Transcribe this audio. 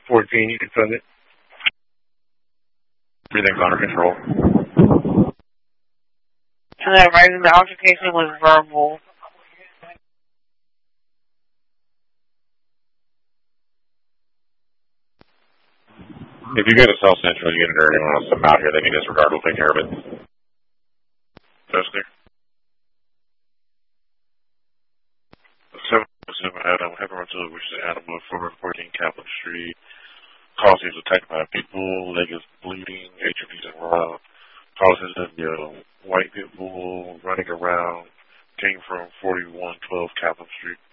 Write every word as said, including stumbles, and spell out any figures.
fourteen, you can send it. Everything's under control. And that writing, the altercation was verbal. If you get a South Central unit or anyone else come out here, they can disregard. We'll take care of it. That's clear. seven seven Adam, Heaven to which is Adam of four fourteen Kaplan Street. Cause is attacked by people, leg is bleeding, H V is raw. Causes of the white pit bull running around, came from forty-one twelve Kaplan Street.